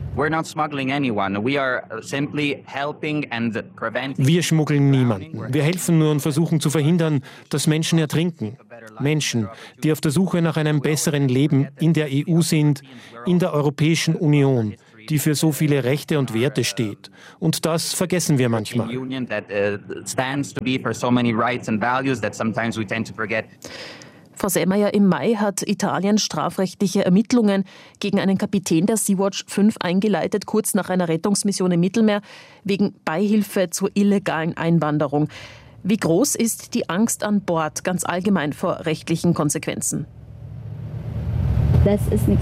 Wir schmuggeln niemanden. Wir helfen nur und versuchen zu verhindern, dass Menschen ertrinken. Menschen, die auf der Suche nach einem besseren Leben in der E U sind, in der Europäischen Union, die für so viele Rechte und Werte steht. Und das vergessen wir manchmal. Frau Selmayr, im Mai hat Italien strafrechtliche Ermittlungen gegen einen Kapitän der Sea-Watch fünf eingeleitet, kurz nach einer Rettungsmission im Mittelmeer, wegen Beihilfe zur illegalen Einwanderung. Wie groß ist die Angst an Bord ganz allgemein vor rechtlichen Konsequenzen? Das ist nichts